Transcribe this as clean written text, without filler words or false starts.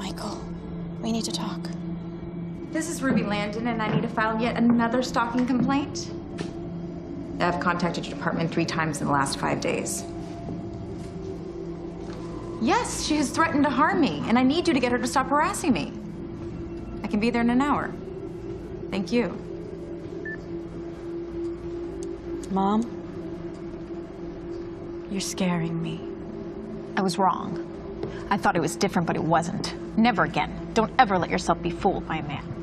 Michael, we need to talk. This is Ruby Landon, and I need to file yet another stalking complaint. I've contacted your department 3 times in the last 5 days. Yes, she has threatened to harm me, and I need you to get her to stop harassing me. I can be there in an hour. Thank you. Mom, you're scaring me. I was wrong. I thought it was different, but it wasn't. Never again. Don't ever let yourself be fooled by a man.